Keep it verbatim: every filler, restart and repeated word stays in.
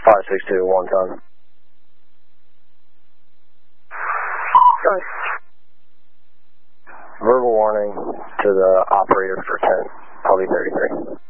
five six two, one ton. Good. Verbal warning to the operator for ten, I'll be thirty-three.